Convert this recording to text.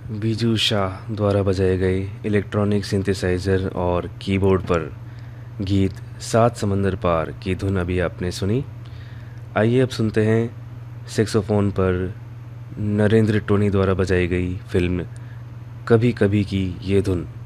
बीजू शाह द्वारा बजाए गए इलेक्ट्रॉनिक सिंथेसाइज़र और कीबोर्ड पर गीत सात समंदर पार की धुन अभी आपने सुनी। आइए अब सुनते हैं सैक्सोफोन पर नरेंद्र टोनी द्वारा बजाई गई फिल्म कभी कभी की ये धुन।